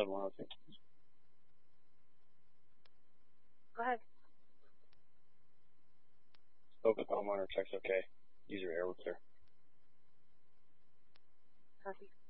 102. Go ahead. Spoke with homeowner, checks okay. User error clear. Copy.